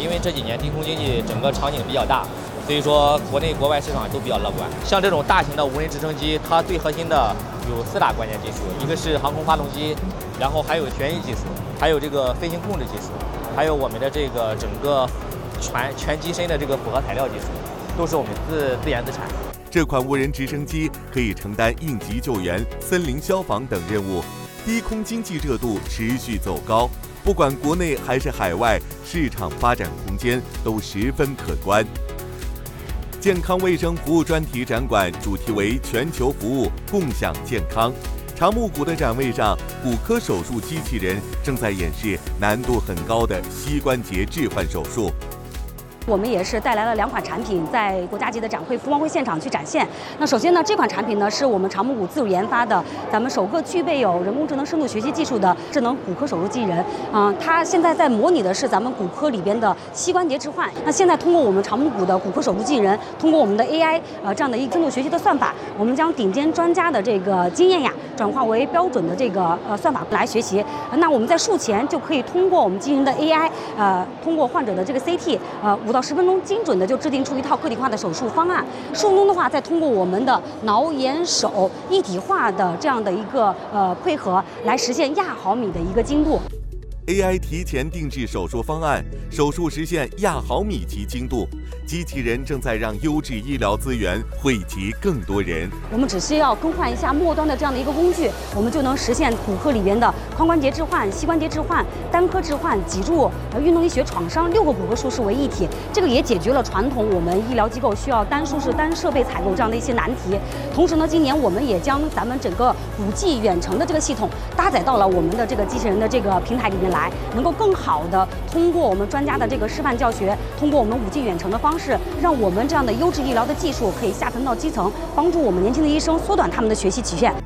因为这几年低空经济整个场景比较大，所以说国内国外市场都比较乐观。像这种大型的无人直升机，它最核心的有4大关键技术，一个是航空发动机，然后还有旋翼技术，还有这个飞行控制技术，还有我们的这个整个全机身的这个复合材料技术，都是我们自研自产。 这款无人直升机可以承担应急救援、森林消防等任务，低空经济热度持续走高，不管国内还是海外，市场发展空间都十分可观。健康卫生服务专题展馆主题为全球服务，共享健康。长木谷的展位上，骨科手术机器人正在演示难度很高的膝关节置换手术。 我们也是带来了2款产品，在国家级的展会服贸会现场去展现。那首先呢，这款产品呢是我们长木谷自主研发的，咱们首个具备有人工智能深度学习技术的智能骨科手术机器人。它现在在模拟的是咱们骨科里边的膝关节置换。那现在通过我们长木谷的骨科手术机器人，通过我们的 AI 这样的一个深度学习的算法，我们将顶尖专家的这个经验呀，转化为标准的这个算法来学习。那我们在术前就可以通过我们机器人的 AI，通过患者的这个 CT， 5到10分钟精准的就制定出一套个体化的手术方案。术中的话，再通过我们的脑眼手一体化的这样的一个配合，来实现亚毫米的一个精度。 AI 提前定制手术方案，手术实现亚毫米级精度。机器人正在让优质医疗资源惠及更多人。 我们只需要更换一下末端的这样的一个工具，我们就能实现骨科里边的髋关节置换、膝关节置换、单科置换、脊柱、运动医学创伤6个骨科术式为一体。这个也解决了传统我们医疗机构需要单术式、单设备采购这样的一些难题。同时呢，今年我们也将咱们整个5G 远程的这个系统搭载到了我们的这个机器人的这个平台里面来，能够更好的通过我们专家的这个示范教学，通过我们5G 远程的方式，让我们这样的优质医疗的技术可以下沉到基层，帮助我们年轻的医生缩短他们的学习期限。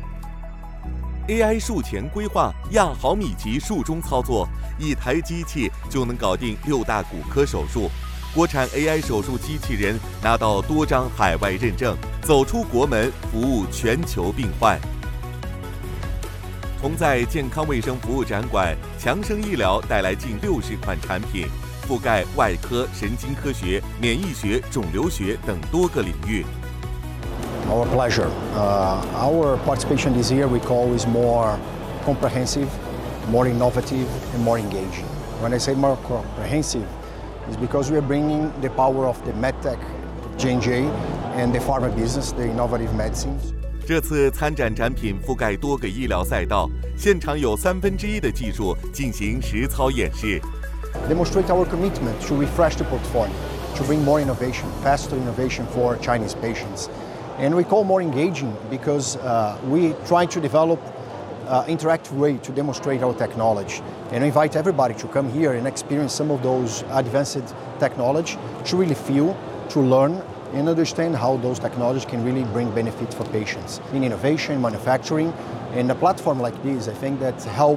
AI 术前规划，亚毫米级术中操作，一台机器就能搞定6大骨科手术。国产 AI 手术机器人拿到多张海外认证，走出国门，服务全球病患。同在健康卫生服务展馆，强生医疗带来近60款产品，覆盖外科、神经科学、免疫学、肿瘤学等多个领域。 Our pleasure. Our participation this year we call is more comprehensive, more innovative, and more engaging. When I say more comprehensive, it's because we are bringing the power of the medtech, J&J, and the pharma business, the innovative medicines. 这次参展展品覆盖多个医疗赛道，现场有1/3的技术进行实操演示。 Demonstrate our commitment to refresh the portfolio, to bring more innovation, faster innovation for Chinese patients. And we call more engaging because we try to develop interactive way to demonstrate our technology and invite everybody to come here and experience some of those advanced technology to really feel, to learn, and understand how those technologies can really bring benefit for patients in innovation, manufacturing, and a platform like this, I think that help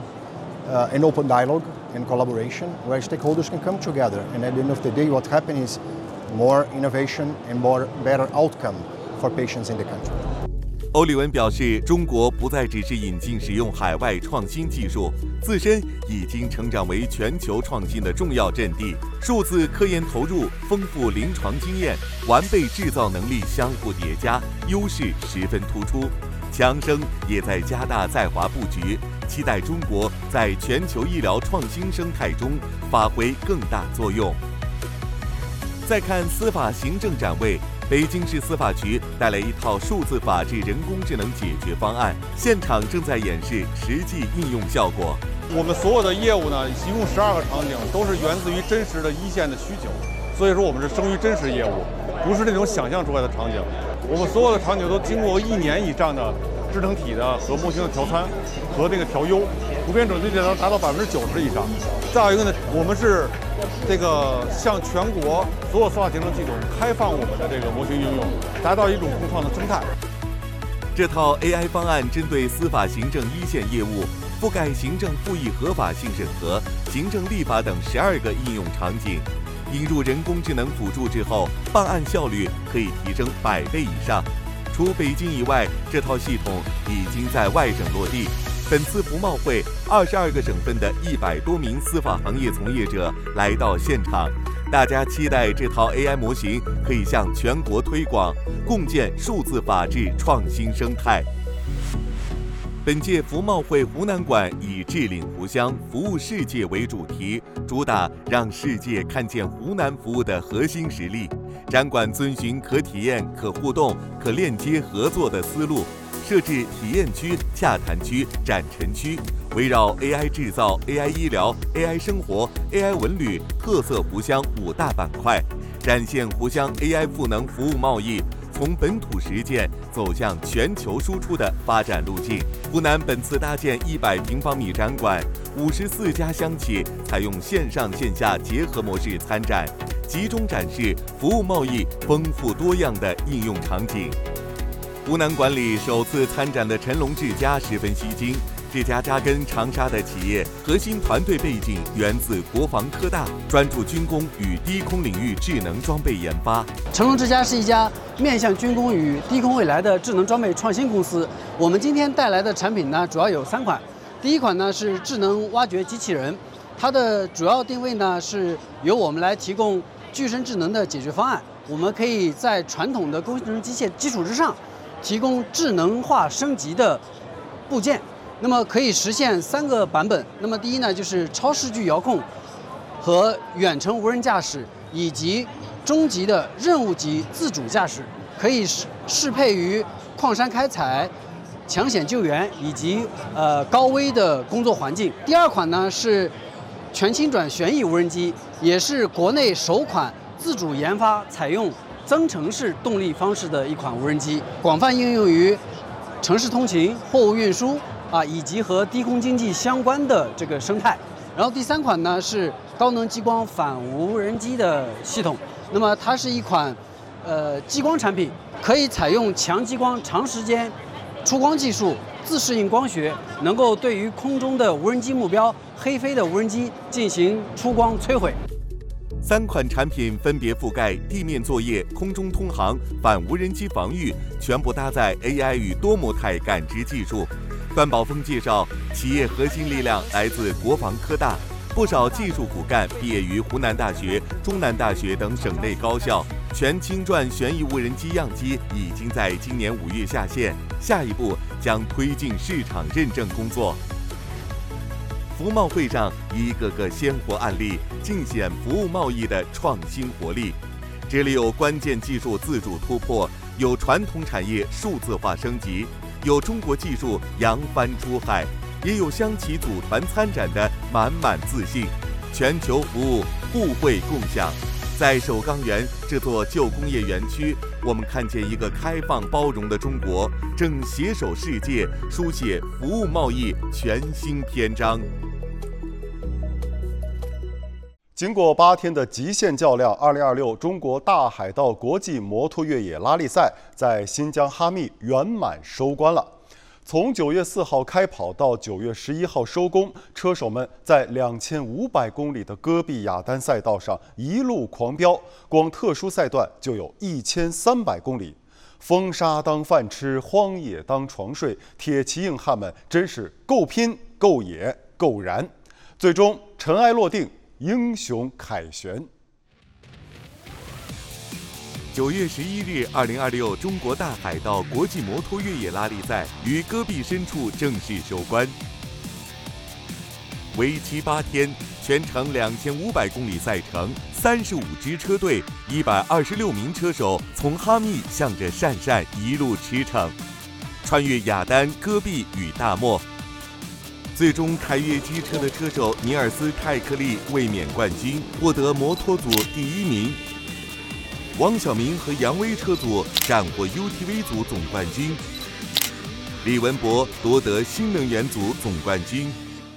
an open dialogue and collaboration where stakeholders can come together. And at the end of the day, what happens is more innovation and more better outcome for patients in the country. 欧利文表示，中国不再只是引进使用海外创新技术，自身已经成长为全球创新的重要阵地。数字科研投入、丰富临床经验、完备制造能力相互叠加，优势十分突出。强生也在加大在华布局，期待中国在全球医疗创新生态中发挥更大作用。再看司法行政展位，北京市司法局带来一套数字法治人工智能解决方案，现场正在演示实际应用效果。 我们所有的业务呢，一共12个场景，都是源自于真实的一线的需求，所以说我们是生于真实业务，不是那种想象出来的场景。我们所有的场景都经过1年以上的智能体的和模型的调参和这个调优，普遍准确率能达到90%以上。再有一个呢，我们是这个向全国所有司法行政系统开放我们的这个模型应用，达到一种共创的生态。 这套 AI 方案针对司法行政一线业务，覆盖行政复议合法性审核、行政立法等12个应用场景。引入人工智能辅助之后，办案效率可以提升100倍以上。除北京以外，这套系统已经在外省落地。 本次服贸会，22个省份的100多名司法行业从业者来到现场，大家期待这套 AI 模型可以向全国推广，共建数字法治创新生态。本届服贸会湖南馆以“治领湖湘，服务世界”为主题，主打让世界看见湖南服务的核心实力。展馆遵循可体验、可互动、可链接合作的思路，设置体验区、洽谈区、展陈区，围绕 AI 制造、AI 医疗、AI 生活、AI 文旅、特色湖湘5大板块，展现湖湘 AI 赋能服务贸易从本土实践走向全球输出的发展路径。湖南本次搭建100平方米展馆，54家乡企采用线上线下结合模式参展，集中展示服务贸易丰富多样的应用场景。湖南馆里首次参展的辰龙智家十分吸睛。这家扎根长沙的企业，核心团队背景源自国防科大，专注军工与低空领域智能装备研发。 辰龙智家是一家面向军工与低空未来的智能装备创新公司。我们今天带来的产品呢，主要有3款。第一款呢是智能挖掘机器人，它的主要定位呢是由我们来提供具身智能的解决方案。我们可以在传统的工程机械基础之上，提供智能化升级的部件。那么可以实现3个版本。那么第一呢，就是超视距遥控和远程无人驾驶，以及中级的任务级自主驾驶，可以适配于矿山开采、抢险救援以及高危的工作环境。第2款呢是全轻转旋翼无人机，也是国内首款自主研发采用增程式动力方式的一款无人机，广泛应用于城市通勤、货物运输以及和低空经济相关的这个生态。然后第3款呢是高能激光反无人机的系统，那么它是一款激光产品，可以采用强激光长时间出光技术，自适应光学，能够对于空中的无人机目标、黑飞的无人机进行出光摧毁。 3款产品分别覆盖地面作业、空中通航、反无人机防御，全部搭载 AI 与多模态感知技术。段宝峰介绍，企业核心力量来自国防科大，不少技术骨干毕业于湖南大学、中南大学等省内高校。全轻转旋翼无人机样机已经在今年5月下线，下一步将推进市场认证工作。服贸会上，一个个鲜活案例尽显服务贸易的创新活力。这里有关键技术自主突破，有传统产业数字化升级，有中国技术扬帆出海，也有乡企组团参展的满满自信。全球服务，互惠共享。在首钢园这座旧工业园区，我们看见一个开放包容的中国正携手世界，书写服务贸易全新篇章。 经过8天的极限较量，2026中国大海盗国际摩托越野拉力赛在新疆哈密圆满收官了。从9月4号开跑到9月11号收工，车手们在2500公里的戈壁雅丹赛道上一路狂飙，光特殊赛段就有1300公里。风沙当饭吃，荒野当床睡，铁骑硬汉们真是够拼、够野、够燃。最终尘埃落定，英雄凯旋。 9月11日，2026中国大海盗国际摩托越野拉力赛于戈壁深处正式收官。为期8天，全程2500公里赛程，35支车队，126名车手从哈密向着鄯善一路驰骋，穿越雅丹、戈壁与大漠。最终凯越机车的车手尼尔斯·泰克利卫冕冠军，获得摩托组第1名。王晓明和杨威车组斩获 UTV 组总冠军，李文博夺得新能源组总冠军。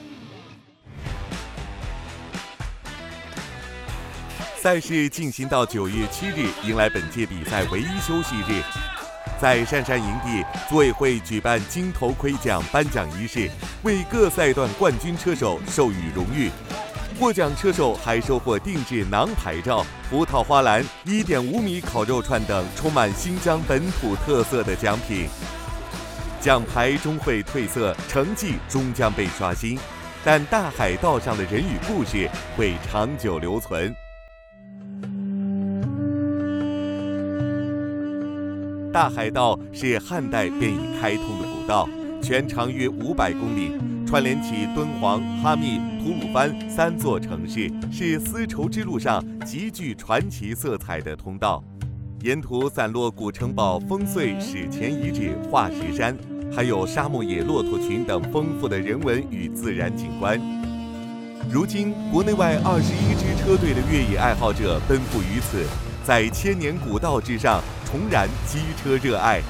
赛事进行到9月7日，迎来本届比赛唯一休息日。在鄯善营地，组委会举办金头盔奖颁奖仪式，为各赛段冠军车手授予荣誉。获奖车手还收获定制囊牌照、葡萄花篮、1.5米烤肉串等充满新疆本土特色的奖品。 奖牌终会褪色，成绩终将被刷新，但大海道上的人与故事会长久留存。大海道是汉代便已开通的古道，全长约500公里，串联起敦煌、哈密、吐鲁番3座城市，是丝绸之路上极具传奇色彩的通道。沿途散落古城堡、烽燧、史前遗址、化石山，还有沙漠野骆驼群等丰富的人文与自然景观。如今，国内外21支车队的越野爱好者奔赴于此，在千年古道之上重燃机车热爱。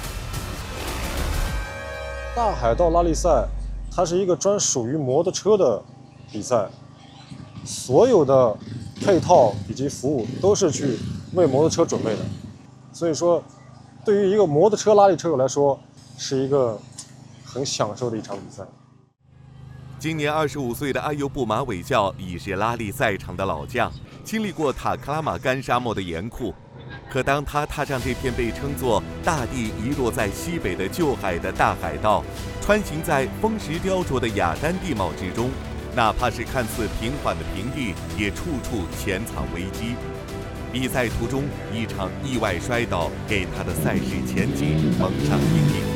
大海道拉力赛，它是一个专属于摩托车的比赛，所有的配套以及服务都是去为摩托车准备的，所以说，对于一个摩托车拉力车手来说，是一个很享受的一场比赛。 今年25岁的阿尤布马韦教已是拉力赛场的老将，经历过塔克拉玛干沙漠的严酷。可当他踏上这片被称作大地遗落在西北的旧海的大海道，穿行在风蚀雕琢的雅丹地貌之中，哪怕是看似平缓的平地，也处处潜藏危机。比赛途中，一场意外摔倒给他的赛事前景蒙上阴影。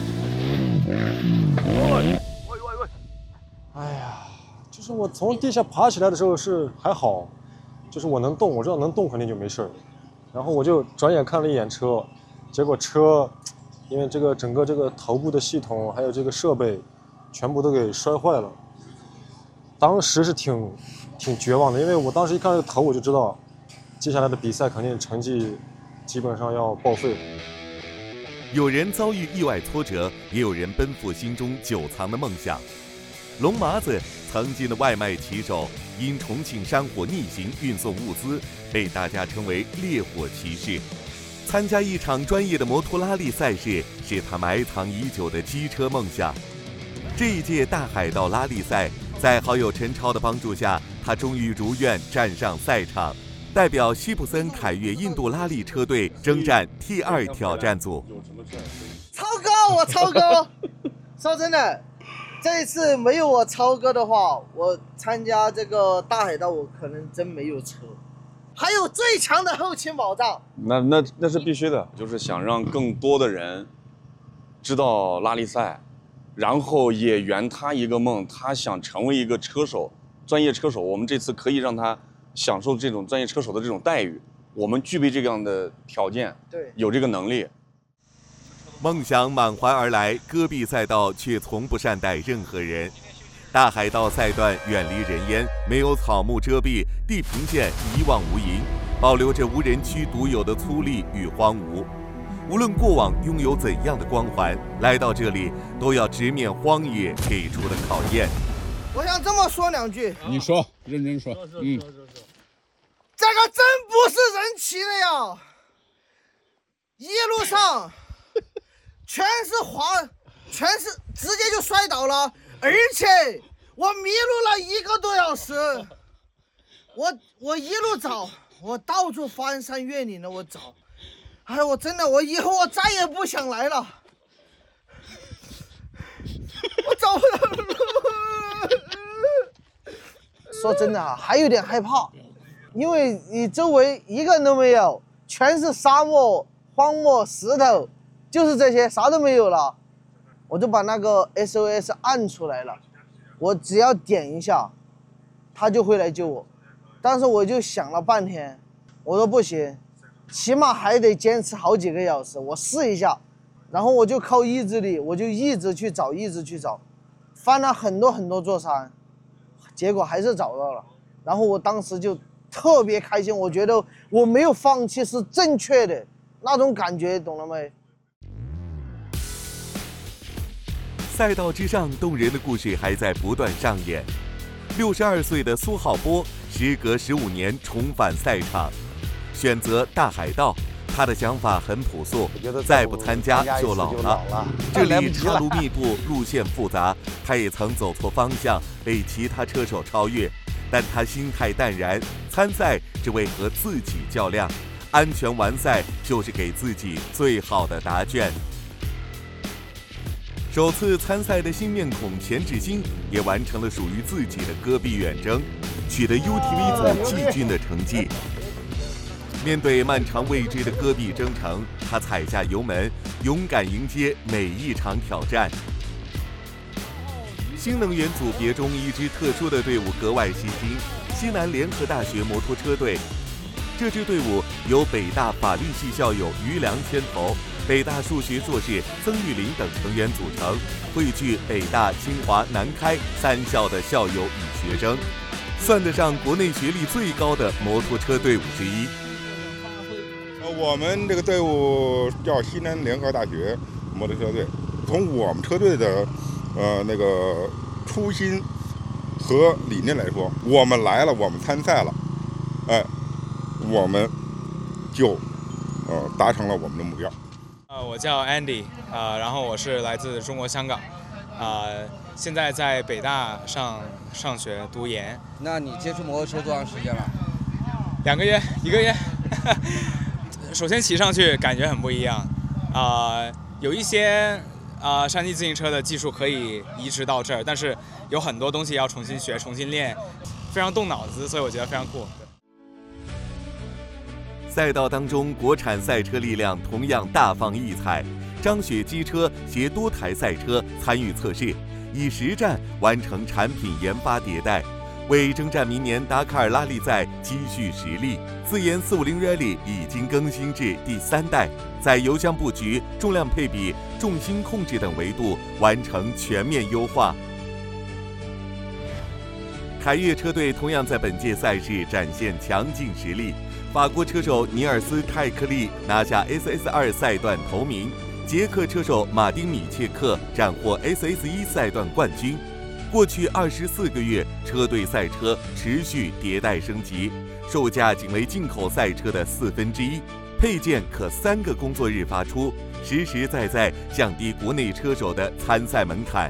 哎呀，就是我从地下爬起来的时候是还好，就是我能动，我知道能动肯定就没事儿。然后我就转眼看了一眼车，结果车因为这个整个这个头部的系统还有这个设备全部都给摔坏了。当时是挺绝望的，因为我当时一看这个头我就知道接下来的比赛肯定成绩基本上要报废了。 有人遭遇意外挫折，也有人奔赴心中久藏的梦想。龙麻子曾经的外卖骑手，因重庆山火逆行运送物资，被大家称为烈火骑士。参加一场专业的摩托拉力赛事，是他埋藏已久的机车梦想。这一届大海道拉力赛，在好友陈超的帮助下，他终于如愿站上赛场，代表西普森凯越印度拉力车队征战 T2 挑战组。 超哥，我超哥，说真的，这一次没有我超哥的话，我参加这个大海道我可能真没有车，还有最强的后勤保障。 那是必须的，就是想让更多的人知道拉力赛，然后也圆他一个梦，他想成为一个车手，专业车手。我们这次可以让他享受这种专业车手的这种待遇，我们具备这样的条件， 对， 有这个能力。 梦想满怀而来，戈壁赛道却从不善待任何人。大海道赛段远离人烟，没有草木遮蔽，地平线一望无垠，保留着无人区独有的粗粝与荒芜。无论过往拥有怎样的光环，来到这里都要直面荒野给出的考验。 我想这么说两句。 你说，认真说。 这个真不是人骑的呀！一路上全是直接就摔倒了，而且我迷路了1个多小时。我一路找，我到处翻山越岭的我找。哎，我真的，我以后我再也不想来了。我找不到路。说真的啊，还有点害怕，因为你周围一个人都没有，全是沙漠、荒漠、石头，就是这些，啥都没有了。我就把那个 SOS 按出来了，我只要点一下，他就会来救我。但是我就想了半天，我说不行，起码还得坚持好几个小时，我试一下。然后我就靠意志力，我就一直去找，翻了很多座山，结果还是找到了。然后我当时就特别开心，我觉得我没有放弃是正确的，那种感觉，懂了没？ 赛道之上动人的故事还在不断上演。62岁的苏浩波时隔15年重返赛场，选择大海道。他的想法很朴素，再不参加就老了。这里岔路密布，路线复杂，他也曾走错方向，被其他车手超越。但他心态淡然，参赛只为和自己较量，安全完赛就是给自己最好的答卷。 首次参赛的新面孔钱志新也完成了属于自己的戈壁远征，取得 UTV 组季军的成绩。面对漫长未知的戈壁征程，他踩下油门，勇敢迎接每一场挑战。新能源组别中一支特殊的队伍格外吸睛——西南联合大学摩托车队。这支队伍由北大法律系校友于良牵头，北大数学硕士曾玉林等成员组成，汇聚北大、清华、南开3校的校友与学生，算得上国内学历最高的摩托车队伍之一。 我们这个队伍叫西南联合大学摩托车队。从我们车队的那个初心和理念来说，我们来了，我们参赛了，我们就达成了我们的目标。 我叫 Andy，然后我是来自中国香港，现在在北大上学读研。 那你接触摩托车多长时间了 ？2个月，1个月。首先骑上去感觉很不一样，有一些山地自行车的技术可以移植到这儿，但是有很多东西要重新学、重新练，非常动脑子，所以我觉得非常酷。 赛道当中，国产赛车力量同样大放异彩。张雪机车携多台赛车参与测试，以实战完成产品研发迭代，为征战明年达喀尔拉力赛积蓄实力。自研450 Rally 已经更新至第3代，在油箱布局、重量配比、重心控制等维度完成全面优化。凯越车队同样在本届赛事展现强劲实力。法国车手尼尔斯·泰克利拿下 SS2 赛段头名，捷克车手马丁·米切克斩获 SS1 赛段冠军。过去24个月，车队赛车持续迭代升级，售价仅为进口赛车的1/4，配件可3个工作日发出，实实在在降低国内车手的参赛门槛。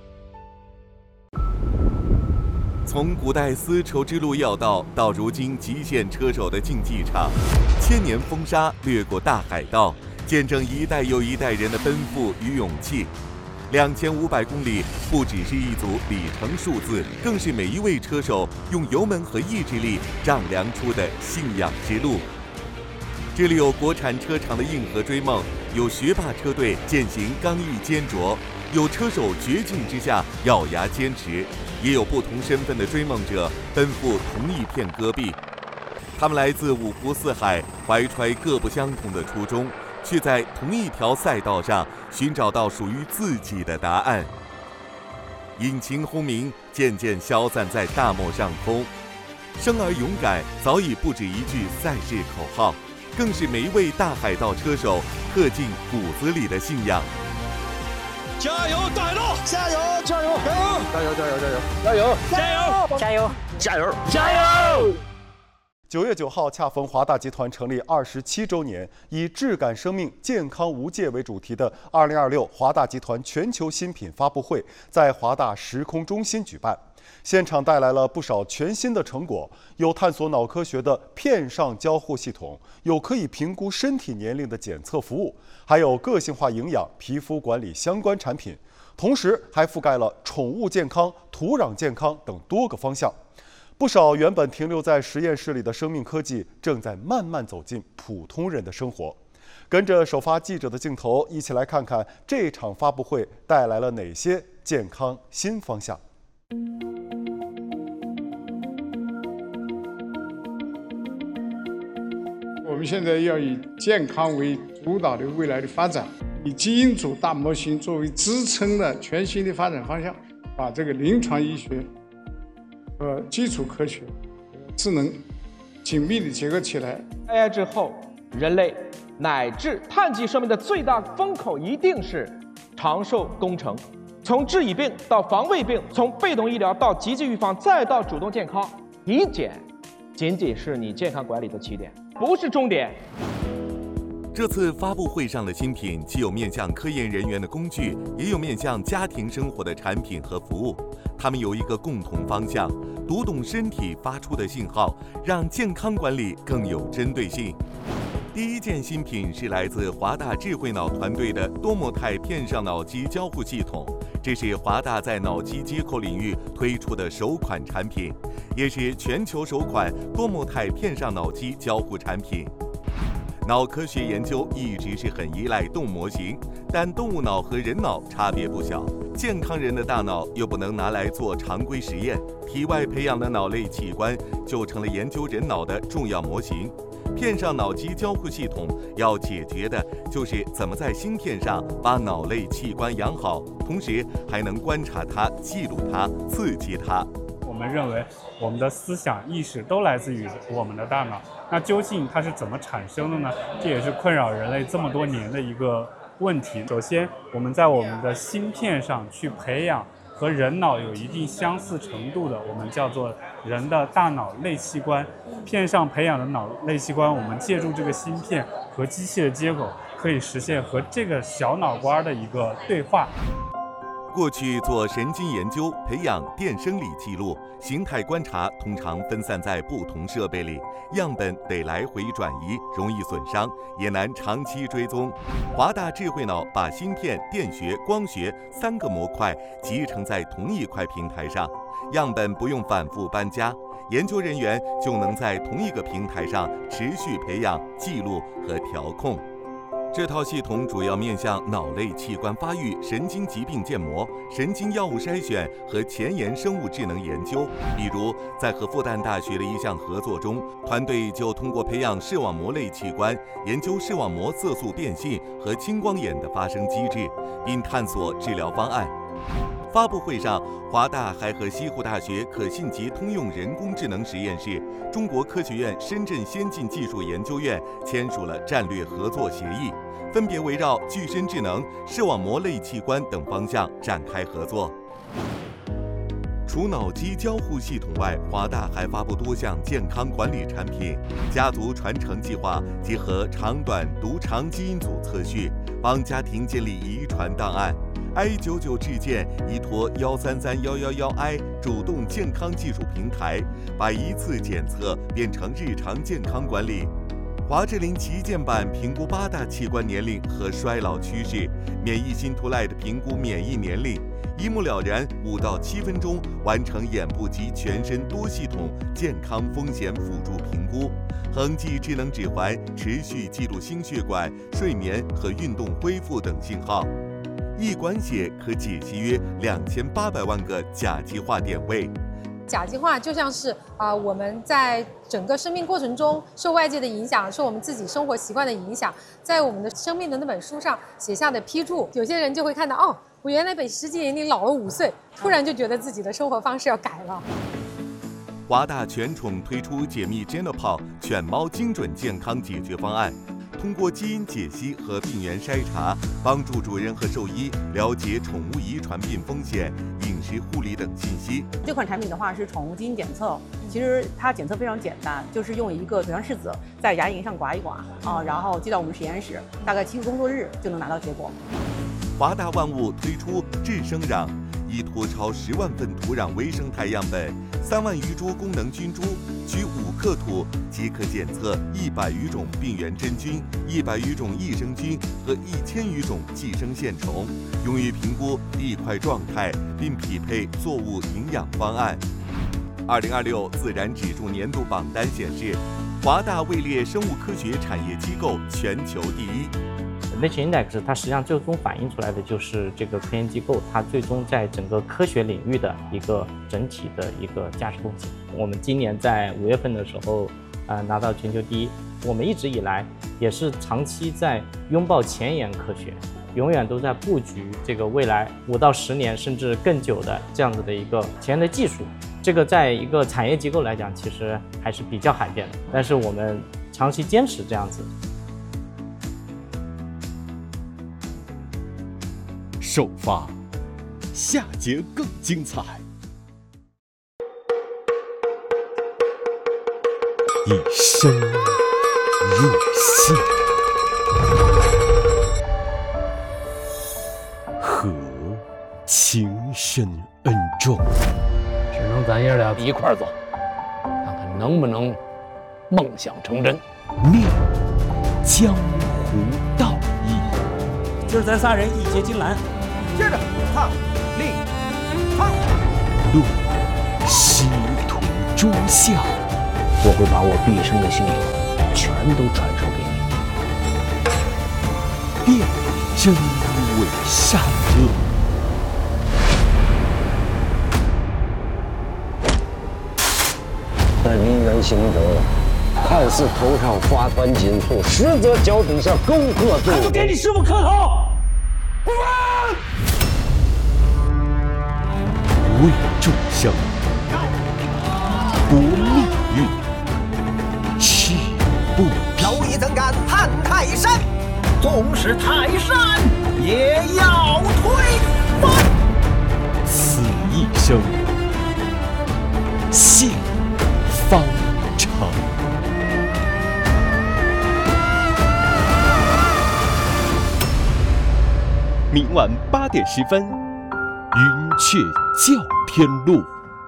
从古代丝绸之路要道到如今极限车手的竞技场，1000年风沙掠过大海道，见证一代又一代人的奔赴与勇气。2500公里不只是一组里程数字，更是每一位车手用油门和意志力丈量出的信仰之路。这里有国产车厂的硬核追梦，有学霸车队践行刚毅坚卓，有车手绝境之下咬牙坚持，也有不同身份的追梦者奔赴同一片戈壁。他们来自五湖四海，怀揣各不相同的初衷，却在同一条赛道上寻找到属于自己的答案。引擎轰鸣渐渐消散在大漠上空，生而勇敢早已不止一句赛事口号，更是每一位大海道车手刻进骨子里的信仰。 加油，大海道！ 加油，加油，加油！ 加油，加油，加油！ 加油， 加油， 加油， 加油， 加油 ！9月9号恰逢华大集团成立27周年，以质感生命、健康无界为主题的2026华大集团全球新品发布会在华大时空中心举办。现场带来了不少全新的成果，有探索脑科学的片上交互系统，有可以评估身体年龄的检测服务，还有个性化营养、皮肤管理相关产品，同时还覆盖了宠物健康、土壤健康等多个方向。不少原本停留在实验室里的生命科技，正在慢慢走进普通人的生活。跟着首发记者的镜头，一起来看看这场发布会带来了哪些健康新方向。 我们现在要以健康为主导的未来的发展，以基因组大模型作为支撑的全新的发展方向，把这个临床医学和基础科学、智能紧密地结合起来。 AI 之后，人类乃至碳基生命的最大风口一定是长寿工程。从治已病到防未病，从被动医疗到积极预防，再到主动健康，体检仅仅是你健康管理的起点，不是终点。 这次发布会上的新品，既有面向科研人员的工具，也有面向家庭生活的产品和服务。它们有一个共同方向：读懂身体发出的信号，让健康管理更有针对性。 第一件新品是来自华大智慧脑团队的多模态片上脑机交互系统，这是华大在脑机接口领域推出的首款产品，也是全球首款多模态片上脑机交互产品。脑科学研究一直是很依赖动物模型，但动物脑和人脑差别不小。健康人的大脑又不能拿来做常规实验，体外培养的脑类器官就成了研究人脑的重要模型。片上脑机交互系统要解决的就是怎么在芯片上把脑类器官养好，同时还能观察它、记录它、刺激它。 我们认为我们的思想意识都来自于我们的大脑，那究竟它是怎么产生的呢？这也是困扰人类这么多年的一个问题。首先，我们在我们的芯片上去培养和人脑有一定相似程度的，我们叫做人的大脑类器官。片上培养的脑类器官，我们借助这个芯片和机器的接口，可以实现和这个小脑瓜的一个对话。 过去做神经研究，培养电生理记录、形态观察，通常分散在不同设备里，样本得来回转移，容易损伤，也难长期追踪。华大智慧脑把芯片、电学、光学3个模块集成在同一块平台上，样本不用反复搬家，研究人员就能在同一个平台上持续培养、记录和调控。这套系统主要面向脑类器官发育、神经疾病建模、神经药物筛选和前沿生物智能研究。比如，在和复旦大学的一项合作中，团队就通过培养视网膜类器官，研究视网膜色素变性和青光眼的发生机制，并探索治疗方案。发布会上，华大还和西湖大学可信级通用人工智能实验室、中国科学院深圳先进技术研究院签署了战略合作协议，分别围绕具身智能、视网膜类器官等方向展开合作。除脑机交互系统外，华大还发布多项健康管理产品。家族传承计划结合长短读长基因组测序，帮家庭建立遗传档案。i99智健依托133111i 主动健康技术平台，把一次检测变成日常健康管理。华智林旗舰版评估8大器官年龄和衰老趋势，免疫心图 Lite 评估免疫年龄，一目了然，5到7分钟完成眼部及全身多系统健康风险辅助评估。恒记智能指环持续记录心血管、睡眠和运动恢复等信号。一管血可解析约2800万个甲基化点位。 甲基化就像是我们在整个生命过程中受外界的影响，受我们自己生活习惯的影响，在我们的生命的那本书上写下的批注，有些人就会看到，哦，我原来比实际年龄老了5岁，突然就觉得自己的生活方式要改了。 华大全宠推出解密 Genopal 犬猫精准健康解决方案。通过基因解析和病原筛查，帮助主人和兽医了解宠物遗传病风险、饮食护理等信息。 这款产品的话是宠物基因检测，其实它检测非常简单，就是用一个嘴上拭子在牙龈上刮一刮然后寄到我们实验室，大概7个工作日就能拿到结果。 华大万物推出智生壤，依托超10万份土壤微生态样本、3万余株功能菌株，取5克土即可检测100余种病原真菌、100余种益生菌和1000余种寄生线虫，用于评估地块状态，并匹配作物营养方案。2026自然指数年度榜单显示，华大位列生物科学产业机构全球第一。 Nature Index 它实际上最终反映出来的就是这个科研机构它最终在整个科学领域的一个整体的一个价值贡献。我们今年在5月份的时候，拿到全球第一。我们一直以来也是长期在拥抱前沿科学，永远都在布局这个未来5到10年甚至更久的这样子的一个前沿的技术。这个在一个产业机构来讲，其实还是比较罕见的，但是我们长期坚持这样子。 首发，下节更精彩。以身入戏，和情深恩重， 只能咱爷俩一块儿走，看看能不能梦想成真。 命江湖道义。 今儿咱仨人一结金兰，接着唱立唱， 论师徒忠孝， 我会把我毕生的心流全都传授给你。 辨真伪善恶， 在名人行者看似头上花团锦簇，实则脚底下沟壑纵横。还不给你师傅磕头！ 为众生，搏命运，誓不疲。 蝼蚁怎敢撼泰山？纵使泰山也要推翻。 此一生，幸方长。明晚8点10分，云雀教天路。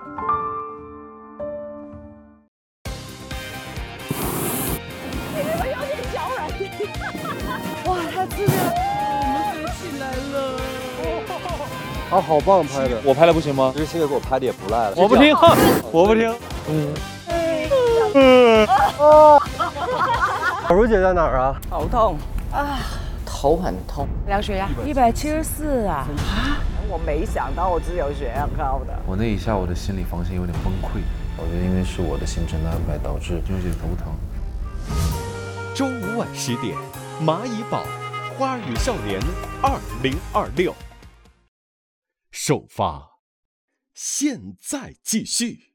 哇，太刺激了！我们飞起来了！ 啊，好棒拍的！ 我拍的不行吗？ 这个现在给我拍的也不赖了。 我不听，我不听。 小茹姐在哪儿啊？ 头痛啊， 头很痛。 量血压174啊！啊！我没想到我只有血压高的。 我那一下我的心理防线有点崩溃，我觉得因为是我的行程的安排导致有点头疼。 周5晚10点，蚂蚁堡花儿与少年2026首发，现在继续。